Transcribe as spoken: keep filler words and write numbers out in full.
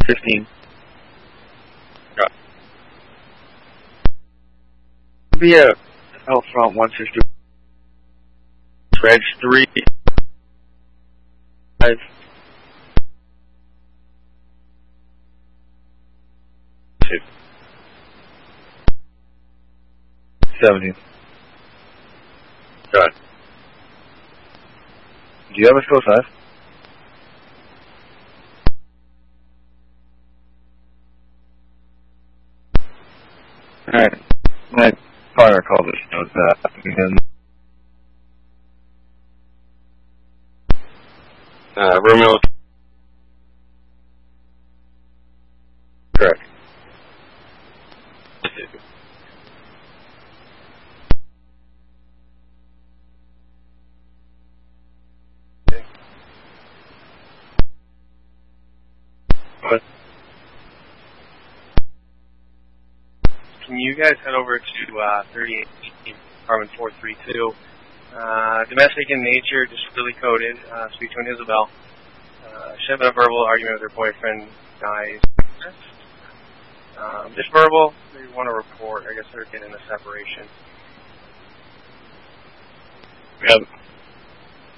fifteen. Got Be a out front one fifty. Reg three. Five. Six. Seventy. Got it. Do you have a score five? Alright. My partner called this knows that. And Uh, Romeo. correct. What? Can you guys head over to uh, thirty-eight, Carbon four three two? Uh, domestic in nature, just really coded. Uh, speak to an Isabel. Uh, she had a verbal argument with her boyfriend. Guys, um, just verbal. They want to report. I guess they're getting a separation. We have